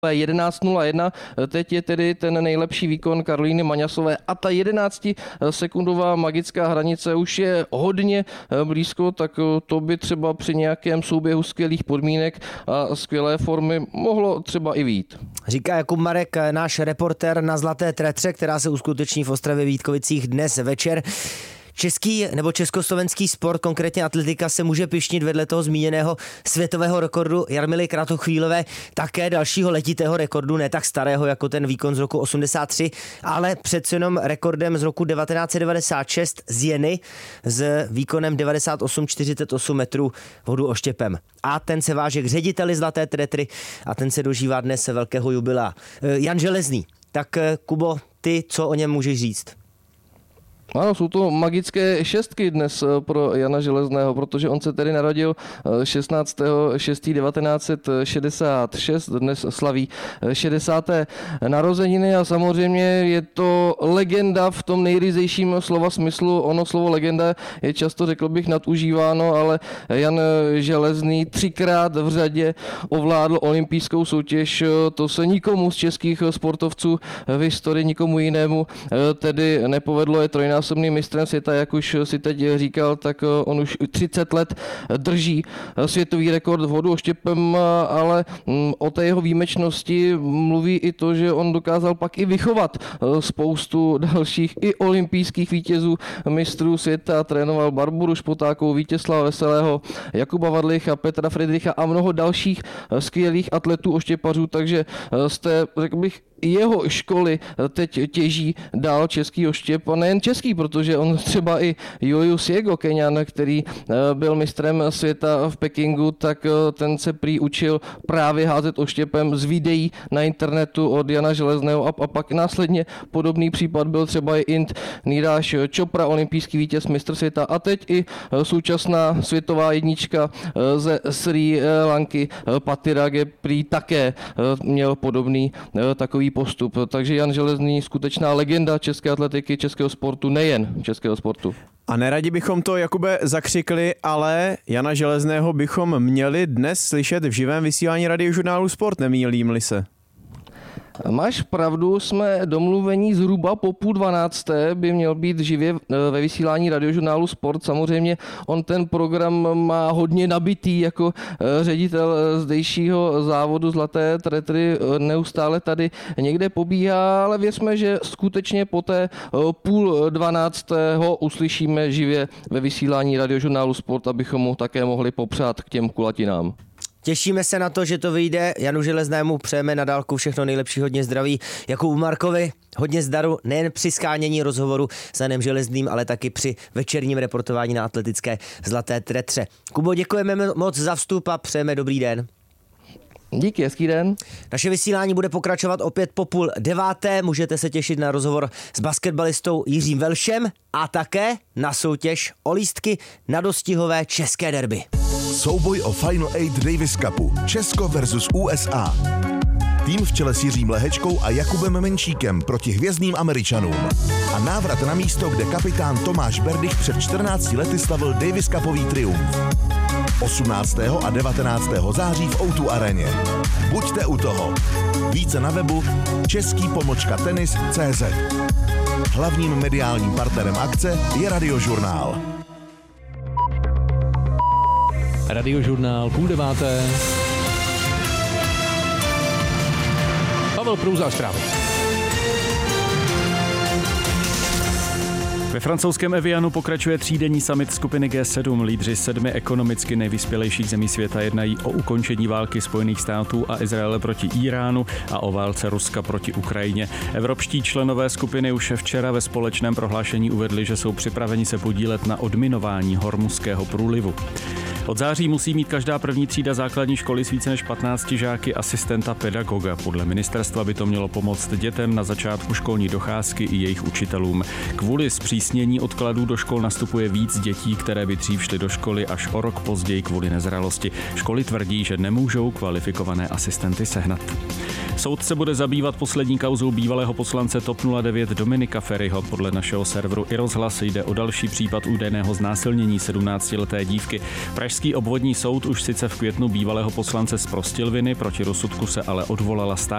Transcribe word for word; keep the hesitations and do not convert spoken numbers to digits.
jedenáct nula jedna, teď je tedy ten nejlepší výkon Karolíny Maňasové a ta jedenáctisekundová magická hranice už je hodně blízko, tak to by třeba při nějakém souběhu skvělých podmínek a skvělé formy mohlo třeba i vyjít. Říká Jakub Marek, náš reportér na Zlaté tretře, která se uskuteční v Ostravě Vítkovicích dnes večer. Český nebo československý sport, konkrétně atletika, se může pyšnit vedle toho zmíněného světového rekordu Jarmily Kratochvílové také dalšího letitého rekordu, ne tak starého jako ten výkon z roku osmdesát tři, ale přece jenom rekordem z roku devatenáct set devadesát šest z Jeny s výkonem devadesát osm celá čtyřicet osm metrů vodu oštěpem. A ten se váže k řediteli Zlaté tretry a ten se dožívá dnes velkého jubilea. Jan Železný. Tak Kubo, ty co o něm můžeš říct? Ano, jsou to magické šestky dnes pro Jana Železného, protože on se tedy narodil šestnáctého šestého devatenáct set šedesát šest, dnes slaví šedesáté narozeniny a samozřejmě je to legenda v tom nejryzejším slova smyslu. Ono slovo legenda je často, řekl bych, nadužíváno, ale Jan Železný třikrát v řadě ovládl olympijskou soutěž. To se nikomu z českých sportovců v historii, nikomu jinému tedy nepovedlo. Je trojnásobný násobným mistrem světa, jak už si teď říkal, tak on už třicet let drží světový rekord v hodu oštěpem, ale o té jeho výjimečnosti mluví i to, že on dokázal pak i vychovat spoustu dalších i olympijských vítězů, mistrů světa, trénoval Barboru Špotákovou, Vítězslava Veselého, Jakuba Vadlicha, Petra Friedricha a mnoho dalších skvělých atletů oštěpařů, takže z té, řekl bych, jeho školy teď těží dál český oštěp a nejen český, protože on třeba i Julius Jego, Keňan, který byl mistrem světa v Pekingu, tak ten se prý učil právě házet oštěpem z videí na internetu od Jana Železného a, a pak následně podobný případ byl třeba i Ind Neeraj Chopra, olympijský vítěz, mistr světa a teď i současná světová jednička ze Srí Lanky Patiraga prý také měl podobný takový postup. Takže Jan Železný skutečná legenda české atletiky, českého sportu, nejen českého sportu. A neradi bychom to, Jakube, zakřikli, ale Jana Železného bychom měli dnes slyšet v živém vysílání Radiožurnálu Sport, nemýlím-li se. Máš pravdu, jsme domluvení zhruba po půl dvanácté by měl být živě ve vysílání Radiožurnálu Sport. Samozřejmě on ten program má hodně nabitý jako ředitel zdejšího závodu Zlaté tretry, neustále tady někde pobíhá, ale věřme, že skutečně po té půl dvanácté ho uslyšíme živě ve vysílání Radiožurnálu Sport, abychom mu také mohli popřát k těm kulatinám. Těšíme se na to, že to vyjde. Janu Železnému přejeme na dálku všechno nejlepší, hodně zdraví. Jakubu Markovi hodně zdaru nejen při skánění rozhovoru s Janem Železným, ale taky při večerním reportování na atletické Zlaté tretře. Kubo, děkujeme moc za vstup a přejeme dobrý den. Díky, hezký den. Naše vysílání bude pokračovat opět po půl deváté. Můžete se těšit na rozhovor s basketbalistou Jiřím Velšem a také na soutěž o lístky na dostihové české derby. Souboj o Final osm Davis Cupu. Česko versus U S A. Tým v čele s Jiřím Lehečkou a Jakubem Menšíkem proti hvězdným Američanům. A návrat na místo, kde kapitán Tomáš Berdych před čtrnácti lety slavil Davis Cupový triumf. osmnáctého a devatenáctého září v O dva aréně. Buďte u toho. Více na webu český pomlčka tenis tečka cé zet. Hlavním mediálním partnerem akce je Radiožurnál. Radiožurnál půl deváté. Pavel Prouza, zprávy. Ve francouzském Evianu pokračuje třídenní summit skupiny G sedm. Lídři sedmi ekonomicky nejvyspělejších zemí světa jednají o ukončení války Spojených států a Izraele proti Íránu a o válce Ruska proti Ukrajině. Evropští členové skupiny už včera ve společném prohlášení uvedli, že jsou připraveni se podílet na odminování Hormuzského průlivu. Od září musí mít každá první třída základní školy s více než patnácti žáky asistenta pedagoga. Podle ministerstva by to mělo pomoct dětem na začátku školní docházky i jejich učitelům. Kvůli zpřísnění odkladů do škol nastupuje víc dětí, které by dřív šly do školy až o rok později kvůli nezralosti. Školy tvrdí, že nemůžou kvalifikované asistenty sehnat. Soud se bude zabývat poslední kauzou bývalého poslance TOP nula devět Dominika Feriho. Podle našeho serveru iRozhlas jde o další případ údajného znásilnění sedmnáctileté dívky. Pražský obvodní soud už sice v květnu bývalého poslance zprostil viny, proti rozsudku se ale odvolala státní